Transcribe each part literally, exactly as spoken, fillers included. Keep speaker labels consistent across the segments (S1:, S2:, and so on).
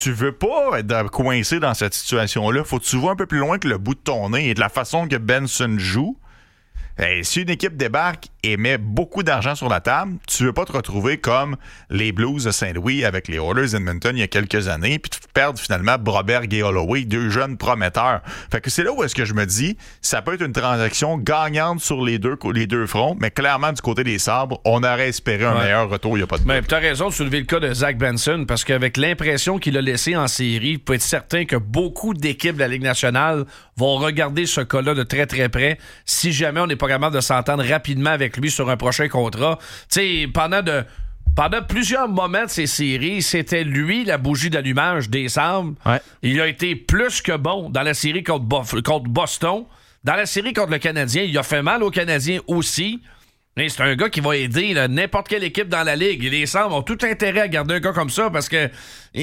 S1: tu veux pas être coincé dans cette situation-là. Faut que tu vois un peu plus loin que le bout de ton nez et de la façon que Benson joue. Et si une équipe débarque et met beaucoup d'argent sur la table, tu veux pas te retrouver comme les Blues de Saint-Louis avec les Oilers d'Edmonton il y a quelques années, puis te perdre finalement Broberg et Holloway, deux jeunes prometteurs. Fait que c'est là où est-ce que je me dis, ça peut être une transaction gagnante sur les deux, les deux fronts, mais clairement du côté des Sabres, on aurait espéré un ouais. meilleur retour, il n'y a pas de
S2: doute. Tu as raison de soulever le cas de Zach Benson, parce qu'avec l'impression qu'il a laissé en série, tu peux être certain que beaucoup d'équipes de la Ligue nationale vont regarder ce cas-là de très très près si jamais on n'est pas capable de s'entendre rapidement avec lui sur un prochain contrat. Tu sais, pendant de pendant plusieurs moments de ces séries, c'était lui la bougie d'allumage des Sabres. Ouais. Il a été plus que bon dans la série contre, Bo- contre Boston. Dans la série contre le Canadien, il a fait mal aux Canadiens aussi. Et c'est un gars qui va aider là, n'importe quelle équipe dans la Ligue. Et les Sabres ont tout intérêt à garder un gars comme ça parce que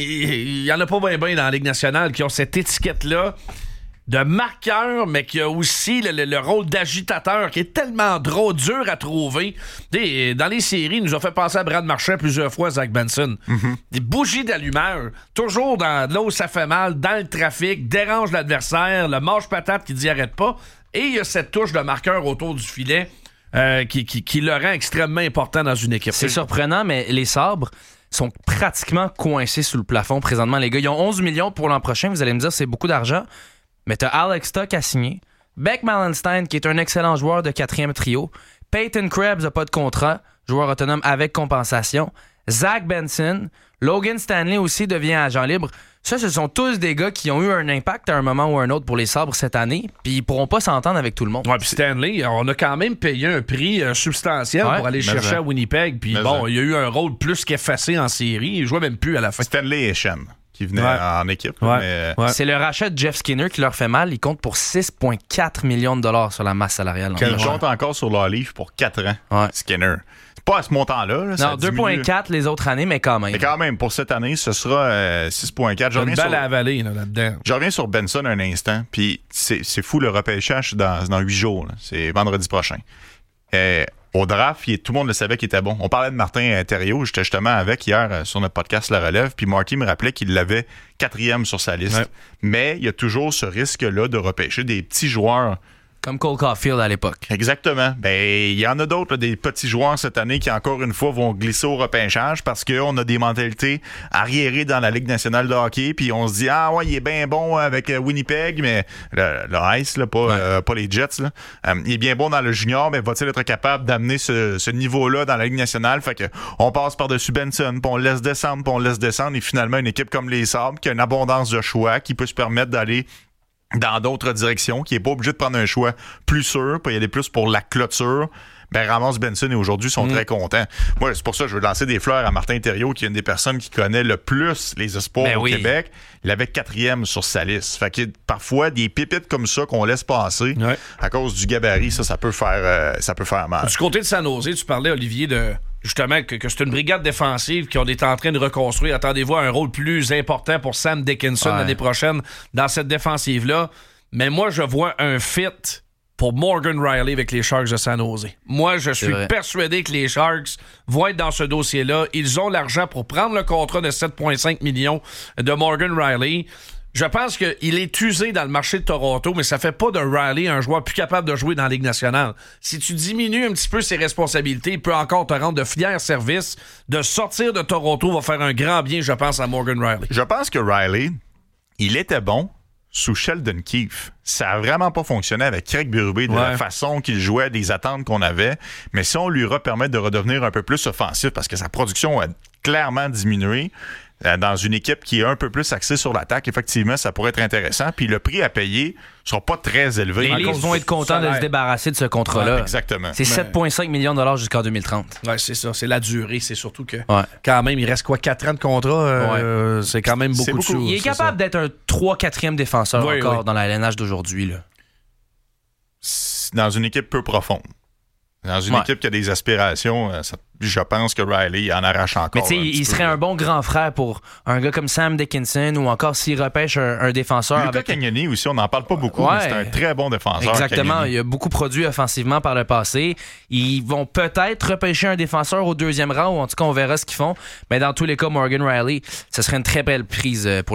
S2: il y en a pas bien bien dans la Ligue nationale qui ont cette étiquette-là de marqueur, mais qui a aussi le, le, le rôle d'agitateur qui est tellement drôle, dur à trouver. Des, dans les séries, il nous a fait passer à Brad Marchand plusieurs fois, Zach Benson. Mm-hmm. Des bougies d'allumeur, toujours dans là où ça fait mal, dans le trafic, dérange l'adversaire, le mange-patate qui dit arrête pas. Et il y a cette touche de marqueur autour du filet euh, qui, qui, qui le rend extrêmement important dans une équipe.
S3: C'est surprenant, mais les Sabres sont pratiquement coincés sous le plafond présentement, les gars. Ils ont onze millions pour l'an prochain. Vous allez me dire, c'est beaucoup d'argent. Mais t'as Alex Tuch à signer, Beck Mallenstein, qui est un excellent joueur de quatrième trio, Peyton Krebs n'a pas de contrat, joueur autonome avec compensation, Zach Benson, Logan Stanley aussi devient agent libre. Ça, ce sont tous des gars qui ont eu un impact à un moment ou un autre pour les Sabres cette année, puis ils pourront pas s'entendre avec tout le monde.
S2: Ouais, puis Stanley, on a quand même payé un prix euh, substantiel ouais, pour aller chercher à Winnipeg, puis bon, il y a eu un rôle plus qu'effacé en série, il jouait même plus à la fin.
S1: Stanley et Shen qui venait ouais. en équipe.
S3: Ouais.
S1: Mais...
S3: Ouais. C'est le rachat de Jeff Skinner qui leur fait mal. Il compte pour six virgule quatre millions de dollars sur la masse salariale.
S1: Qu'elle compte encore sur leur livre pour quatre ans, ouais. Skinner. C'est pas à ce montant-là. Là,
S3: non, deux virgule quatre les autres années, mais quand même.
S1: Mais quand même, pour cette année, ce sera euh, six virgule quatre.
S2: Une balle
S1: sur...
S2: à avaler là, là-dedans.
S1: Je reviens sur Benson un instant, puis c'est, c'est fou, le repêchage dans, dans huit jours. Là. C'est vendredi prochain. Euh, Au draft, il, tout le monde le savait qu'il était bon. On parlait de Martin Thériault, j'étais justement avec hier euh, sur notre podcast La Relève, puis Marty me rappelait qu'il l'avait quatrième sur sa liste. Ouais. Mais il y a toujours ce risque-là de repêcher des petits joueurs.
S3: Comme Cole Caulfield à l'époque.
S1: Exactement. Ben, il y en a d'autres, là, des petits joueurs cette année qui, encore une fois, vont glisser au repêchage parce qu'on a des mentalités arriérées dans la Ligue nationale de hockey, puis on se dit, ah ouais, il est bien bon avec Winnipeg, mais le, le Ice, là, pas, ouais. euh, pas les Jets, là. Euh, il est bien bon dans le junior, mais va-t-il être capable d'amener ce, ce niveau-là dans la Ligue nationale? Fait que on passe par-dessus Benson, puis on laisse descendre, puis on laisse descendre, et finalement, une équipe comme les Sabres, qui a une abondance de choix, qui peut se permettre d'aller dans d'autres directions, qui n'est pas obligé de prendre un choix plus sûr, puis y aller plus pour la clôture, ben Ramos, Benson et aujourd'hui sont mmh. très contents. Moi, c'est pour ça que je veux lancer des fleurs à Martin Thériault, qui est une des personnes qui connaît le plus les espoirs ben au oui. Québec. Il avait quatrième sur sa liste. Fait que parfois, des pépites comme ça qu'on laisse passer, ouais. à cause du gabarit, ça, ça peut faire, euh, ça peut faire mal.
S2: Du côté de San Jose, tu parlais, Olivier, de justement que, que c'est une brigade défensive qu'on est en train de reconstruire. Attendez-vous à un rôle plus important pour Sam Dickinson ouais. l'année prochaine dans cette défensive-là. Mais moi, je vois un fit pour Morgan Riley avec les Sharks de San Jose. Moi, je suis persuadé que les Sharks vont être dans ce dossier-là. Ils ont l'argent pour prendre le contrat de sept virgule cinq millions de Morgan Riley. Je pense qu'il est usé dans le marché de Toronto, mais ça fait pas de Riley un joueur plus capable de jouer dans la Ligue nationale. Si tu diminues un petit peu ses responsabilités, il peut encore te rendre de fiers services. De sortir de Toronto va faire un grand bien, je pense, à Morgan Riley.
S1: Je pense que Riley, il était bon sous Sheldon Keefe. Ça a vraiment pas fonctionné avec Craig Berube de ouais. la façon qu'il jouait, des attentes qu'on avait. Mais si on lui repermet de redevenir un peu plus offensif, parce que sa production a clairement diminué, dans une équipe qui est un peu plus axée sur l'attaque, effectivement, ça pourrait être intéressant. Puis le prix à payer ne sera pas très élevé.
S3: Les Leafs vont être contents de se débarrasser de ce contrat-là.
S1: Ouais, exactement.
S3: C'est sept virgule cinq millions de dollars jusqu'en deux mille trente.
S2: Oui, c'est ça. C'est la durée. C'est surtout que, ouais. quand même, il reste quoi, quatre ans de contrat? Euh, ouais. C'est quand même beaucoup, c'est beaucoup de sous.
S3: Il est capable ça. d'être un trois quatrième défenseur oui, encore oui. dans la L N H d'aujourd'hui. Là.
S1: Dans une équipe peu profonde. Dans une ouais. équipe qui a des aspirations, ça, je pense que Riley en arrache encore.
S3: Mais tu sais, il serait un bon grand frère pour un gars comme Sam Dickinson ou encore s'il repêche un, un défenseur.
S1: Lucas avec... Cagnoni aussi, on n'en parle pas beaucoup, ouais. mais c'est un très bon défenseur.
S3: Exactement,
S1: Cagnoni.
S3: Il a beaucoup produit offensivement par le passé. Ils vont peut-être repêcher un défenseur au deuxième rang, ou en tout cas, on verra ce qu'ils font. Mais dans tous les cas, Morgan Riley, ce serait une très belle prise pour